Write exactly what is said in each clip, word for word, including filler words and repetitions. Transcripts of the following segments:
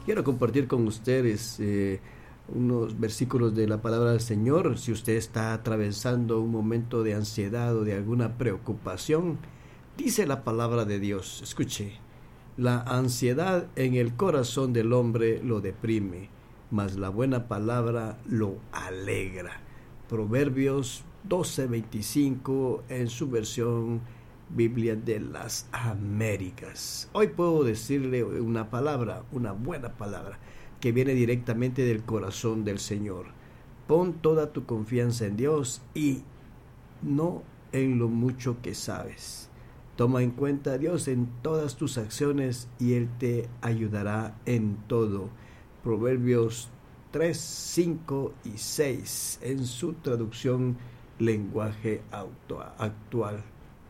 Quiero compartir con ustedes eh, unos versículos de la palabra del Señor. Si usted está atravesando un momento de ansiedad o de alguna preocupación, dice la palabra de Dios, escuche: la ansiedad en el corazón del hombre lo deprime, mas la buena palabra lo alegra. Proverbios doce veinticinco en su versión Biblia de las Américas. Hoy puedo decirle una palabra, una buena palabra, que viene directamente del corazón del Señor. Pon toda tu confianza en Dios y no en lo mucho que sabes. Toma en cuenta a Dios en todas tus acciones y Él te ayudará en todo. Proverbios tres, cinco y seis en su traducción lenguaje actual.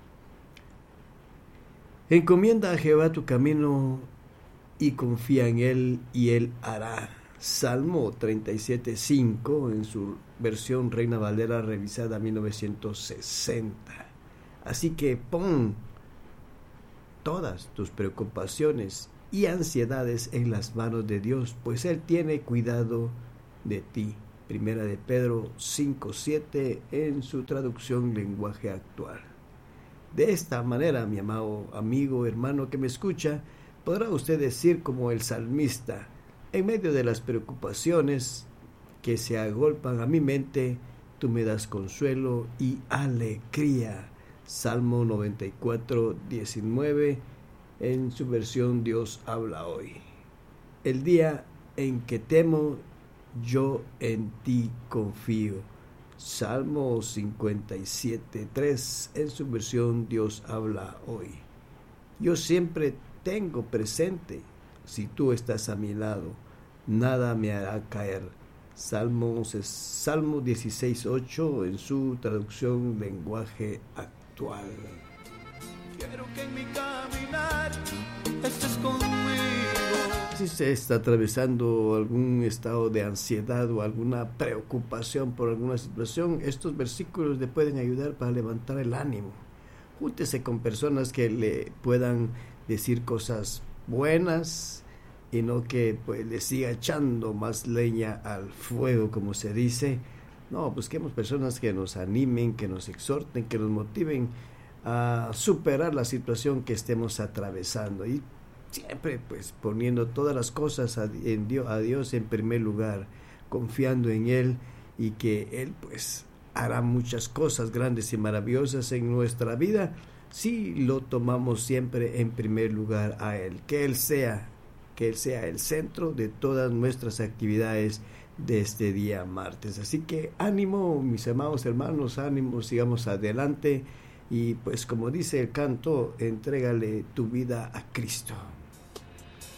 Encomienda a Jehová tu camino y confía en Él y Él hará. Salmo treinta y siete, cinco en su versión Reina Valera revisada mil novecientos sesenta. Así que pon todas tus preocupaciones y ansiedades en las manos de Dios, pues Él tiene cuidado de ti. Primera de Pedro cinco, siete en su traducción lenguaje actual. De esta manera, mi amado amigo, hermano que me escucha, podrá usted decir como el salmista: en medio de las preocupaciones que se agolpan a mi mente, tú me das consuelo y alegría. Salmo noventa y cuatro, diecinueve en su versión Dios habla hoy. El día en que temo, yo en ti confío. Salmo cincuenta y siete, tres en su versión Dios habla hoy. Yo siempre tengo presente, si tú estás a mi lado, nada me hará caer. Salmo, Salmo dieciséis, ocho en su traducción lenguaje actual. Quiero que en mi caminar estés conmigo. Si se está atravesando algún estado de ansiedad o alguna preocupación por alguna situación, estos versículos le pueden ayudar para levantar el ánimo. Júntese con personas que le puedan decir cosas buenas y no que pues le siga echando más leña al fuego, como se dice. No, busquemos personas que nos animen, que nos exhorten, que nos motiven a superar la situación que estemos atravesando, y siempre pues poniendo todas las cosas a, en Dios, a Dios en primer lugar, confiando en Él y que Él pues hará muchas cosas grandes y maravillosas en nuestra vida si lo tomamos siempre en primer lugar a Él. Que Él sea, que Él sea el centro de todas nuestras actividades de este día martes. Así que ánimo, mis amados hermanos, ánimo, sigamos adelante y pues como dice el canto, entrégale tu vida a Cristo.